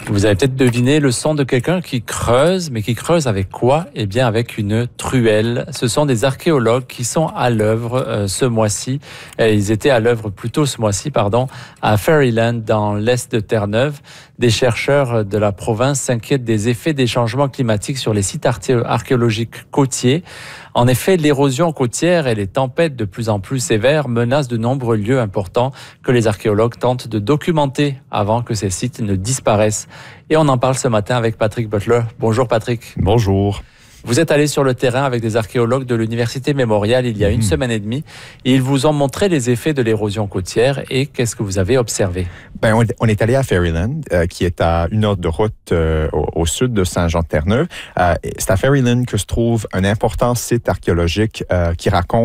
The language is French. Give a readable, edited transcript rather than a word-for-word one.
Vous avez peut-être deviné le son de quelqu'un qui creuse, mais qui creuse avec quoi? Eh bien, avec une truelle. Ce sont des archéologues qui sont à l'œuvre ce mois-ci. Ils étaient à l'œuvre plus tôt ce mois-ci, à Ferryland, dans l'est de Terre-Neuve. Des chercheurs de la province s'inquiètent des effets des changements climatiques sur les sites archéologiques côtiers. En effet, l'érosion côtière et les tempêtes de plus en plus sévères menacent de nombreux lieux importants que les archéologues tentent de documenter avant que ces sites ne disparaissent. Et on en parle ce matin avec Patrick Butler. Bonjour Patrick. Bonjour. Vous êtes allé sur le terrain avec des archéologues de l'Université Mémorial il y a une semaine et demie et ils vous ont montré les effets de l'érosion côtière et qu'est-ce que vous avez observé? On est allé à Ferryland, qui est à 1 heure de route au sud de Saint-Jean-de-Terre-Neuve. C'est à Ferryland que se trouve un important site archéologique qui raconte